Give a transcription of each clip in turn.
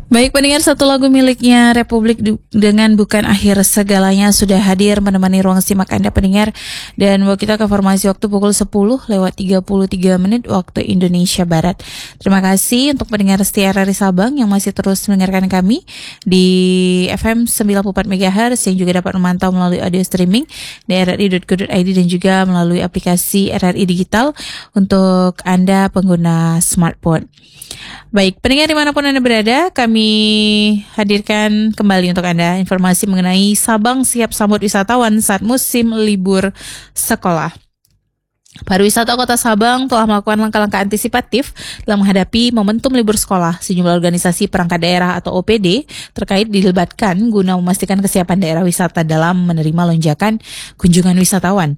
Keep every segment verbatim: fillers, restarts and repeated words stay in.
Baik pendengar, satu lagu miliknya Republik du- dengan Bukan Akhir Segalanya sudah hadir menemani ruang simak Anda pendengar. Dan kita ke informasi waktu pukul sepuluh lewat tiga puluh tiga menit waktu Indonesia Barat. Terima kasih untuk pendengar setia R R I Sabang yang masih terus mendengarkan kami di F M sembilan puluh empat megahertz yang juga dapat memantau melalui audio streaming di r r i dot co dot i d dan juga melalui aplikasi R R I Digital untuk Anda pengguna smartphone. Baik, pendengar dimanapun Anda berada, kami hadirkan kembali untuk Anda informasi mengenai Sabang siap sambut wisatawan saat musim libur sekolah. Pariwisata Kota Sabang telah melakukan langkah-langkah antisipatif dalam menghadapi momentum libur sekolah. Sejumlah organisasi perangkat daerah atau O P D terkait dilibatkan guna memastikan kesiapan daerah wisata dalam menerima lonjakan kunjungan wisatawan.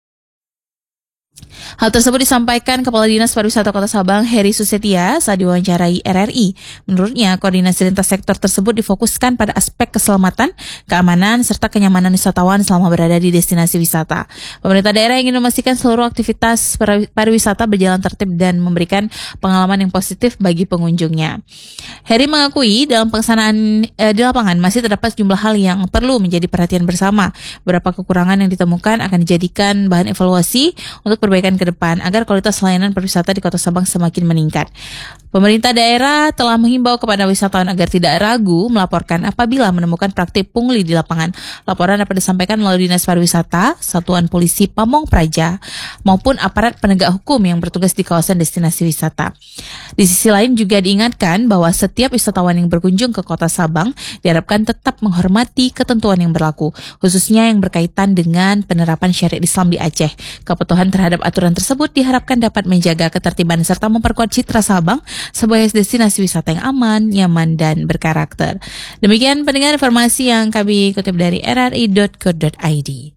Hal tersebut disampaikan Kepala Dinas Pariwisata Kota Sabang, Heri Susetia, saat diwawancarai R R I. Menurutnya, koordinasi lintas sektor tersebut difokuskan pada aspek keselamatan, keamanan, serta kenyamanan wisatawan selama berada di destinasi wisata. Pemerintah daerah ingin memastikan seluruh aktivitas pariwisata berjalan tertib dan memberikan pengalaman yang positif bagi pengunjungnya. Heri mengakui dalam pelaksanaan eh, di lapangan masih terdapat sejumlah hal yang perlu menjadi perhatian bersama. Beberapa kekurangan yang ditemukan akan dijadikan bahan evaluasi untuk perbaikan ke depan agar kualitas layanan pariwisata di Kota Sabang semakin meningkat. Pemerintah daerah telah menghimbau kepada wisatawan agar tidak ragu melaporkan apabila menemukan praktik pungli di lapangan. Laporan dapat disampaikan melalui Dinas Pariwisata, Satuan Polisi Pamong Praja, maupun aparat penegak hukum yang bertugas di kawasan destinasi wisata. Di sisi lain juga diingatkan bahwa setiap wisatawan yang berkunjung ke Kota Sabang diharapkan tetap menghormati ketentuan yang berlaku, khususnya yang berkaitan dengan penerapan syariat Islam di Aceh. Kepatuhan terhadap aturan tersebut diharapkan dapat menjaga ketertiban serta memperkuat citra Sabang sebagai destinasi wisata yang aman, nyaman, dan berkarakter. Demikian pendengar informasi yang kami kutip dari r r i dot co dot i d.